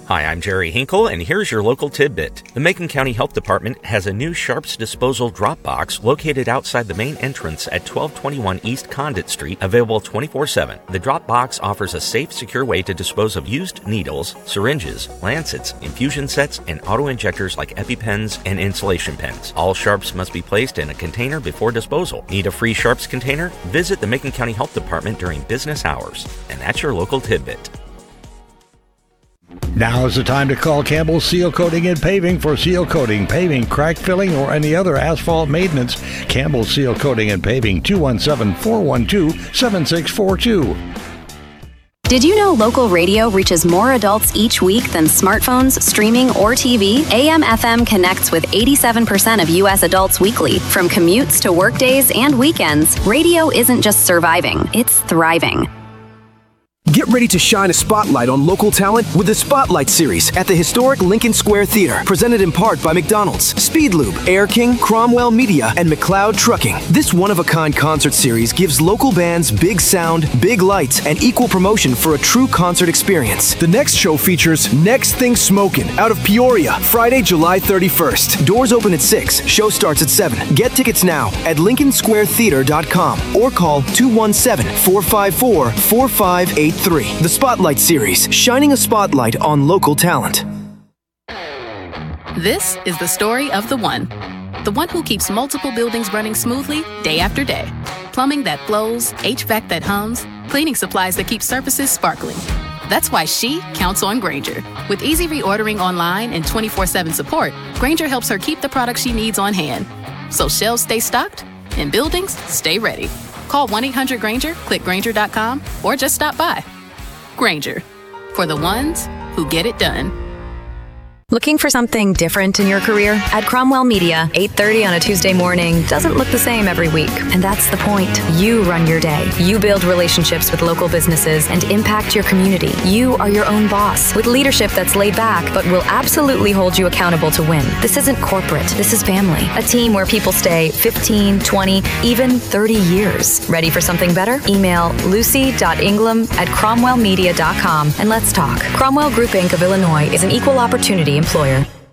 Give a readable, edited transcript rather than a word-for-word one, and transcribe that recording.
Hi, I'm Jerry Hinkle, and here's your local tidbit. The Macon County Health Department has a new Sharps Disposal drop box located outside the main entrance at 1221 East Condit Street, available 24/7. The drop box offers a safe, secure way to dispose of used needles, syringes, lancets, infusion sets, and auto-injectors like EpiPens and insulation pens. All Sharps must be placed in a container before disposal. Need a free Sharps container? Visit the Macon County Health Department during business hours. And that's your local tidbit. Now is the time to call Campbell Seal Coating and Paving for seal coating, paving, crack filling, or any other asphalt maintenance. Campbell Seal Coating and Paving, 217-412-7642. Did you know local radio reaches more adults each week than smartphones, streaming, or TV? AM/FM connects with 87% of U.S. adults weekly. From commutes to workdays and weekends, radio isn't just surviving, it's thriving. Get ready to shine a spotlight on local talent with the Spotlight Series at the historic Lincoln Square Theater, presented in part by McDonald's, Speedlube, Air King, Cromwell Media, and McLeod Trucking. This one-of-a-kind concert series gives local bands big sound, big lights, and equal promotion for a true concert experience. The next show features Next Thing Smokin' out of Peoria, Friday, July 31st. Doors open at 6. Show starts at 7. Get tickets now at LincolnSquareTheater.com or call 217-454-4583. The Spotlight Series, shining a spotlight on local talent. This is the story of the one who keeps multiple buildings running smoothly day after day. Plumbing that flows, HVAC that hums, cleaning supplies that keep surfaces sparkling. That's why she counts on Grainger. With easy reordering online and 24/7 support, Grainger helps her keep the products she needs on hand. So shelves stay stocked and buildings stay ready. Call 1-800-GRAINGER, click Grainger.com, or just stop by. Grainger, for the ones who get it done. Looking for something different in your career? At Cromwell Media, 8:30 on a Tuesday morning doesn't look the same every week. And that's the point. You run your day. You build relationships with local businesses and impact your community. You are your own boss with leadership that's laid back, but will absolutely hold you accountable to win. This isn't corporate. This is family. A team where people stay 15, 20, even 30 years. Ready for something better? Email lucy.ingram@cromwellmedia.com and let's talk. Cromwell Group Inc. of Illinois is an equal opportunity employer.